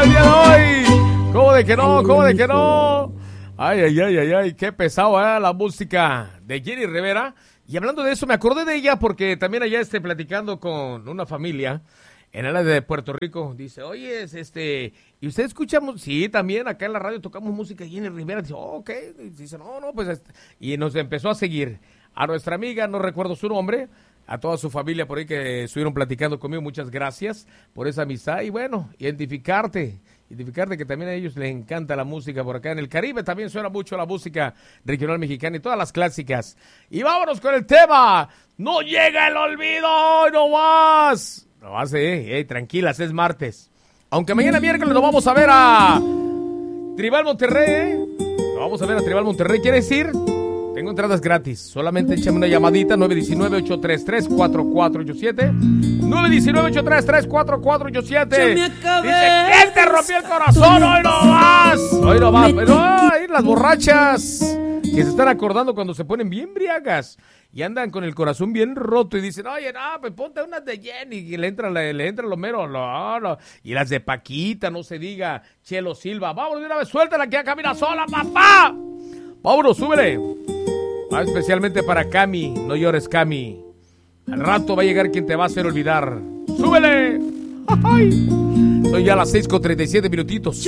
el día de hoy. ¿Cómo de que no? ¿Cómo de que no? Ay, qué pesado, la música de Jenny Rivera. Y hablando de eso, me acordé de ella porque también allá platicando con una familia en el área de Puerto Rico. Dice, oye, ¿y usted escucha? Sí, también acá en la radio tocamos música de Jenny Rivera. Dice, ok. Dice, no, pues, y nos empezó a seguir. A nuestra amiga, no recuerdo su nombre, a toda su familia por ahí que estuvieron platicando conmigo, muchas gracias por esa amistad. Y bueno, identificarte que también a ellos les encanta la música por acá. En el Caribe también suena mucho la música regional mexicana y todas las clásicas. Y vámonos con el tema. No llega el olvido, no más. No más, tranquilas, es martes. Aunque mañana miércoles lo vamos a ver a Tribal Monterrey, Lo vamos a ver a Tribal Monterrey. ¿Quieres ir? Tengo entradas gratis. Solamente échame una llamadita. 919-833-4487. 919-833-4487. Dice, ¿quién te rompió el corazón? Hoy no vas. Hoy no vas. Pero ahí las borrachas que se están acordando cuando se ponen bien briagas y andan con el corazón bien roto y dicen, oye, no, pues ponte unas de Jenny, y le entra lo mero, no. Y las de Paquita, no se diga, Chelo Silva. Vámonos de una vez, suéltala que ya camina sola, papá. Vámonos, súbele. Especialmente para Cami, no llores, Cami. Al rato va a llegar quien te va a hacer olvidar. ¡Súbele! ¡Ay! Soy ya a las 6:37 minutitos.